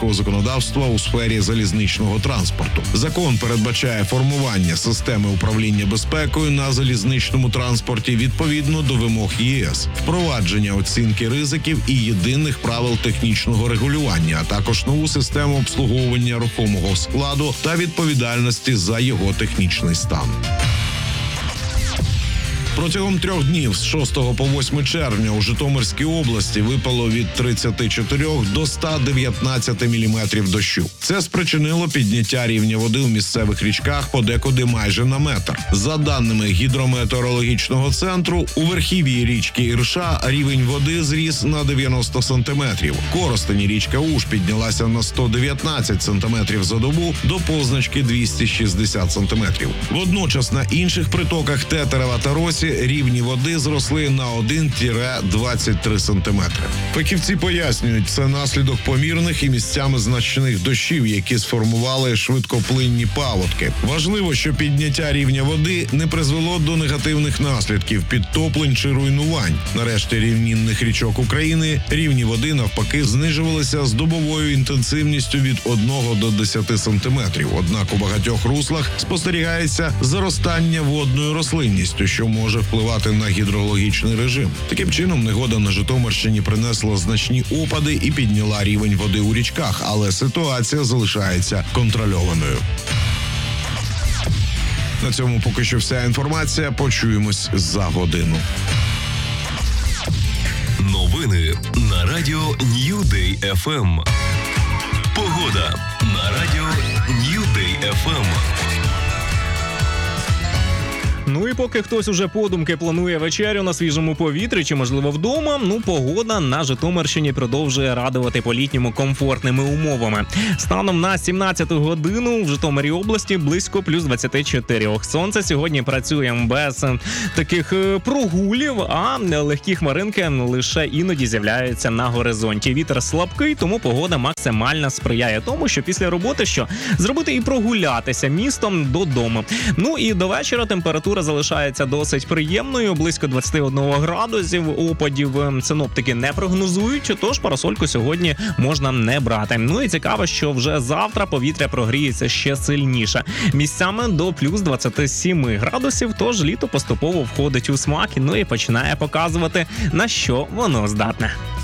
українського законодавства у сфері залізничного транспорту. Закон передбачає формування системи управління безпекою на залізничному транспорті відповідно до вимог ЄС, впровадження оцінки ризиків і єдиних правил технічного регулювання, а також нову систему обслуговування рухомого складу та відповідальності за його технічний стан. Протягом 3 днів з 6 по 8 червня у Житомирській області випало від 34 до 119 міліметрів дощу. Це спричинило підняття рівня води у місцевих річках подекуди майже на метр. За даними гідрометеорологічного центру, у верхів'ї річки Ірша рівень води зріс на 90 сантиметрів. В Коростені річка Уж піднялася на 119 сантиметрів за добу до позначки 260 сантиметрів. Водночас на інших притоках Тетерева та Росі рівні води зросли на 1-23 сантиметри. Фахівці пояснюють, це наслідок помірних і місцями значних дощів, які сформували швидкоплинні паводки. Важливо, що підняття рівня води не призвело до негативних наслідків, підтоплень чи руйнувань. Нарешті рівнинних річок України рівні води навпаки знижувалися з добовою інтенсивністю від 1 до 10 сантиметрів. Однак у багатьох руслах спостерігається заростання водною рослинністю, що може впливати на гідрологічний режим. Таким чином, негода на Житомирщині принесла значні опади і підняла рівень води у річках, але ситуація залишається контрольованою. На цьому поки що вся інформація. Почуємось за годину. Новини на радіо New Day FM. Погода на радіо New Day FM. Ну і поки хтось уже подумки планує вечерю на свіжому повітрі чи, можливо, вдома, погода на Житомирщині продовжує радувати по-літньому комфортними умовами. Станом на 17-ту годину в Житомирі області близько плюс 24. Сонце сьогодні працює без таких прогулів, а легкі хмаринки лише іноді з'являються на горизонті. Вітер слабкий, тому погода максимально сприяє тому, що після роботи зробити і прогулятися містом додому. Ну і до вечора температура залишається досить приємною, близько 21 градусів. Опадів синоптики не прогнозують, тож парасольку сьогодні можна не брати. Ну і цікаво, що вже завтра повітря прогріється ще сильніше. Місцями до плюс 27 градусів, тож літо поступово входить у смак, ну і починає показувати, на що воно здатне.